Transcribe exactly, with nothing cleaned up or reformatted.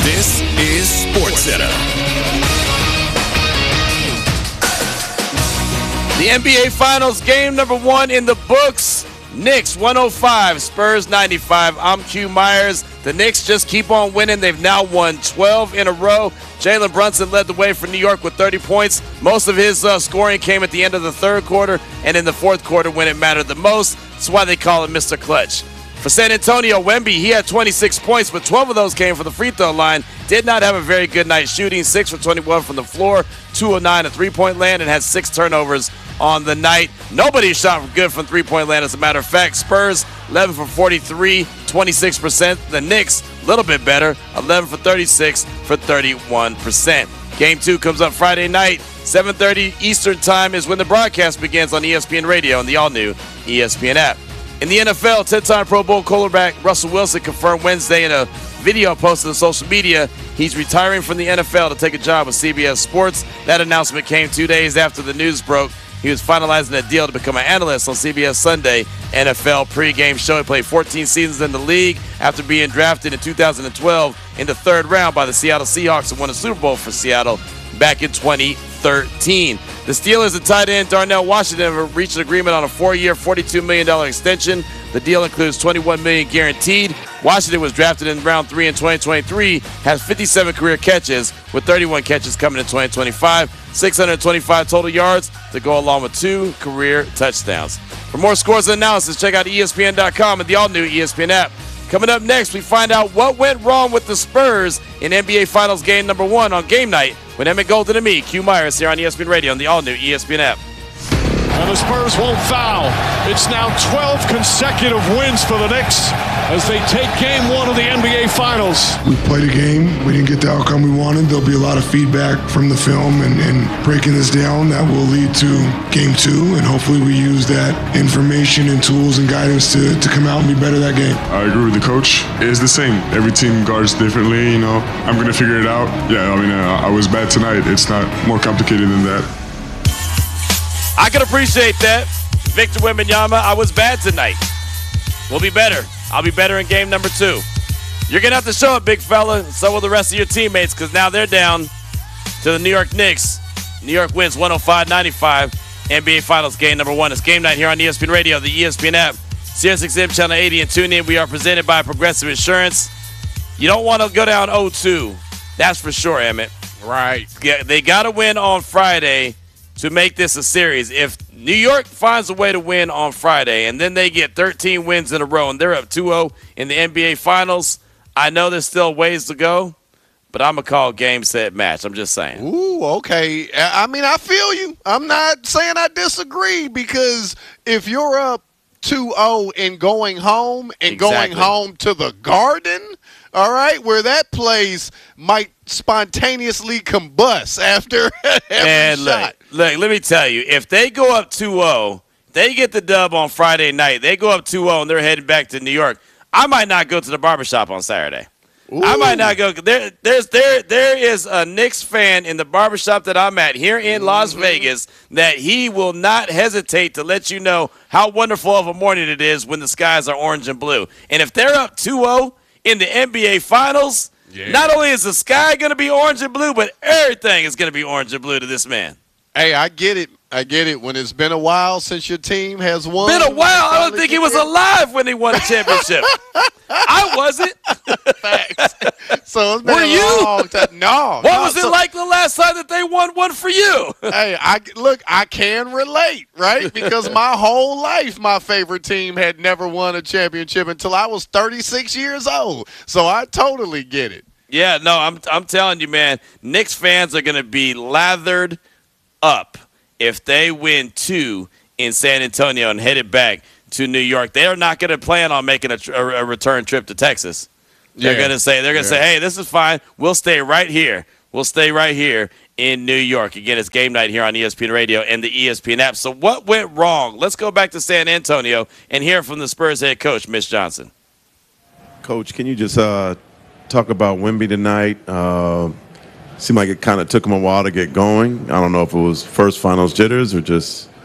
This is SportsCenter. The N B A Finals game number one in the books. Knicks one oh five, Spurs ninety-five. I'm Q Myers. The Knicks just keep on winning. They've now won twelve in a row. Jalen Brunson led the way for New York with thirty points. Most of his uh, scoring came at the end of the third quarter and in the fourth quarter when it mattered the most. That's why they call him Mister Clutch. For San Antonio, Wemby, he had twenty-six points, but twelve of those came from the free throw line. Did not have a very good night shooting. six for twenty-one from the floor, two oh nine at three-point land, and had six turnovers on the night. Nobody shot good from three-point land, as a matter of fact. Spurs, eleven for forty-three, twenty-six percent. The Knicks, a little bit better, eleven for thirty-six for thirty-one percent. Game two comes up Friday night, seven thirty Eastern Time is when the broadcast begins on E S P N Radio and the all-new E S P N app. In the N F L, ten-time Pro Bowl quarterback Russell Wilson confirmed Wednesday in a video posted on social media he's retiring from the N F L to take a job with C B S Sports. That announcement came two days after the news broke. He was finalizing a deal to become an analyst on C B S Sunday N F L pregame show. He played fourteen seasons in the league after being drafted in two thousand twelve in the third round by the Seattle Seahawks and won a Super Bowl for Seattle back in twenty thirteen. The Steelers and tight end Darnell Washington have reached an agreement on a four-year, forty-two million dollars extension. The deal includes twenty-one million dollars guaranteed. Washington was drafted in round three in twenty twenty-three, has fifty-seven career catches, with thirty-one catches coming in twenty twenty-five, six hundred twenty-five total yards to go along with two career touchdowns. For more scores and analysis, check out E S P N dot com and the all-new E S P N app. Coming up next, we find out what went wrong with the Spurs in N B A Finals game number one on game night with Emmett Golden and me, Q Myers, here on E S P N Radio and the all-new E S P N app. And the Spurs won't foul. It's now twelve consecutive wins for the Knicks as they take game one of the N B A Finals. We played a game. We didn't get the outcome we wanted. There'll be a lot of feedback from the film and, and breaking this down that will lead to game two. And hopefully we use that information and tools and guidance to, to come out and be better that game. I agree with the coach. It's the same. Every team guards differently, you know. I'm going to figure it out. Yeah, I mean, uh, I was bad tonight. It's not more complicated than that. I can appreciate that. Victor Wembanyama, I was bad tonight. We'll be better. I'll be better in game number two. You're going to have to show it, big fella, and so will the rest of your teammates, because now they're down to the New York Knicks. New York wins one oh five ninety-five. N B A Finals game number one. It's game night here on E S P N Radio, the E S P N app, Sirius X M Channel eighty, and tune in. We are presented by Progressive Insurance. You don't want to go down oh two. That's for sure, Emmett. Right. Yeah, they got to win on Friday to make this a series. If New York finds a way to win on Friday and then they get thirteen wins in a row and they're up two oh in the N B A Finals, I know there's still ways to go, but I'm going to call game, set, match. I'm just saying. Ooh, okay. I mean, I feel you. I'm not saying I disagree, because if you're up two oh and going home and Exactly. going home to the Garden, all right, where that place might spontaneously combust after every And shot. look, look, let me tell you, if they go up two oh, they get the dub on Friday night, they go up two oh and they're heading back to New York, I might not go to the barbershop on Saturday. Ooh. I might not go. There, there's, there, there is a Knicks fan in the barbershop that I'm at here in Las Mm-hmm. Vegas that he will not hesitate to let you know how wonderful of a morning it is when the skies are orange and blue. And if they're up two oh in the N B A Finals, Yeah. not only is the sky going to be orange and blue, but everything is going to be orange and blue to this man. Hey, I get it. I get it. When it's been a while since your team has won. Been a while. I don't finally think he get was there. alive when he won a championship. I wasn't. Facts. So it's been Were a you? long time. No. What no, was it so- like the last time that they won one for you? Hey, I look, I can relate, right? Because my whole life, my favorite team had never won a championship until I was thirty-six years old. So I totally get it. Yeah, no, I'm I'm telling you, man, Knicks fans are going to be lathered up if they win two in San Antonio and headed back to New York. They are not going to plan on making a, tr- a return trip to Texas. They're Yeah. going to say, they're going to Yeah. say, hey, this is fine. We'll stay right here. We'll stay right here in New York. Again, it's game night here on E S P N Radio and the E S P N app. So what went wrong? Let's go back to San Antonio and hear from the Spurs head coach, Mitch Johnson. Coach, can you just uh, talk about Wemby tonight? Uh, seemed like it kind of took him a while to get going. I don't know if it was first finals jitters or just